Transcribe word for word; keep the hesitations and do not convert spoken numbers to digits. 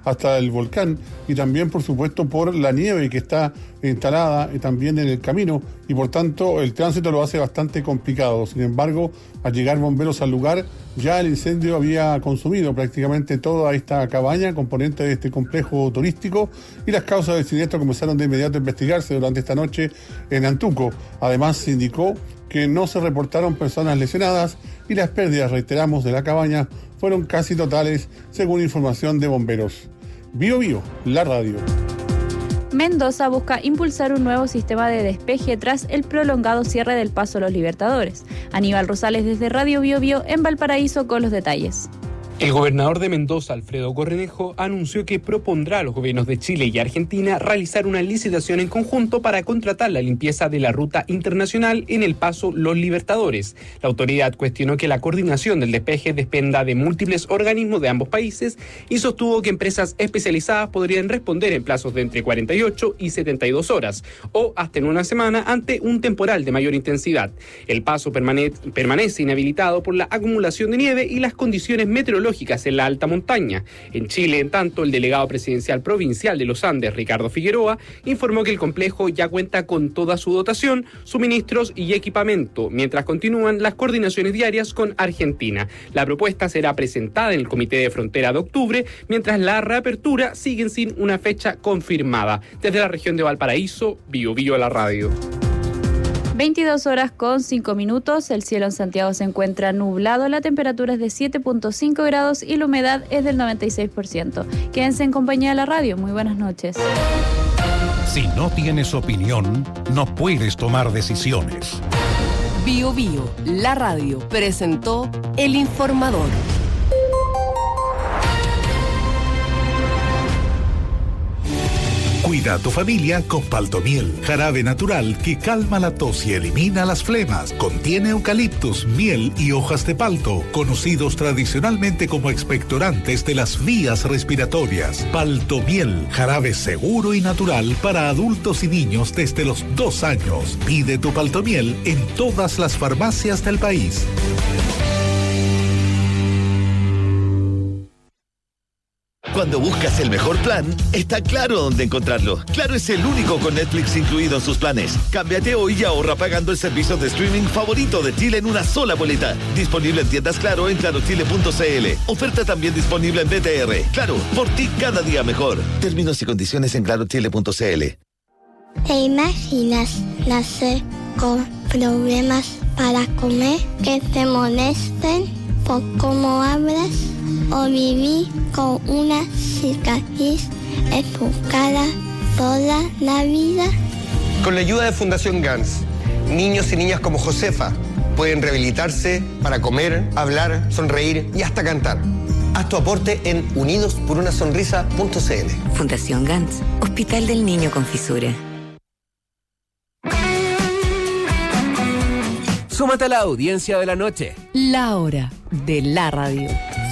hasta el volcán, y también, por supuesto, por la nieve que está instalada y también en el camino, y por tanto el tránsito lo hace bastante complicado. Sin embargo, al llegar bomberos al lugar, ya el incendio había consumido prácticamente toda esta cabaña, componente de este complejo turístico, y las causas del siniestro comenzaron de inmediato a investigarse durante esta noche en Antuco. Además, se indicó que no se reportaron personas lesionadas y las pérdidas, reiteramos, de la cabaña fueron casi totales, según información de bomberos. Bio Bio, la radio. Mendoza busca impulsar un nuevo sistema de despeje tras el prolongado cierre del Paso Los Libertadores. Aníbal Rosales desde Radio Bio Bio en Valparaíso con los detalles. El gobernador de Mendoza, Alfredo Cornejo, anunció que propondrá a los gobiernos de Chile y Argentina realizar una licitación en conjunto para contratar la limpieza de la ruta internacional en el Paso Los Libertadores. La autoridad cuestionó que la coordinación del despeje dependa de múltiples organismos de ambos países y sostuvo que empresas especializadas podrían responder en plazos de entre cuarenta y ocho y setenta y dos horas o hasta en una semana ante un temporal de mayor intensidad. El paso permane- permanece inhabilitado por la acumulación de nieve y las condiciones meteorológicas en la alta montaña. En Chile, en tanto, el delegado presidencial provincial de los Andes, Ricardo Figueroa, informó que el complejo ya cuenta con toda su dotación, suministros y equipamiento, mientras continúan las coordinaciones diarias con Argentina. La propuesta será presentada en el Comité de Frontera de octubre, mientras la reapertura sigue sin una fecha confirmada. Desde la región de Valparaíso, Bio Bio a la radio. veintidós horas con cinco minutos, el cielo en Santiago se encuentra nublado, la temperatura es de siete punto cinco grados y la humedad es del noventa y seis por ciento. Quédense en compañía de la radio, muy buenas noches. Si no tienes opinión, no puedes tomar decisiones. Bio Bio, la radio, presentó El Informador. Cuida a tu familia con Paltomiel, jarabe natural que calma la tos y elimina las flemas. Contiene eucaliptus, miel y hojas de palto, conocidos tradicionalmente como expectorantes de las vías respiratorias. Paltomiel, jarabe seguro y natural para adultos y niños desde los dos años. Pide tu Paltomiel en todas las farmacias del país. Cuando buscas el mejor plan, está Claro dónde encontrarlo. Claro es el único con Netflix incluido en sus planes. Cámbiate hoy y ahorra pagando el servicio de streaming favorito de Chile en una sola boleta. Disponible en tiendas Claro en claro chile punto c l. Oferta también disponible en B T R. Claro, por ti cada día mejor. Términos y condiciones en claro chile punto c l. ¿Te imaginas nacer con problemas para comer, que te molesten por cómo hablas, o vivir con una cicatriz en tu cara toda la vida? Con la ayuda de Fundación Gans, niños y niñas como Josefa pueden rehabilitarse para comer, hablar, sonreír y hasta cantar. Haz tu aporte en unidos por una sonrisa punto c l. Fundación Gans, Hospital del Niño con Fisura. Súmate a la audiencia de la noche. La hora de la radio.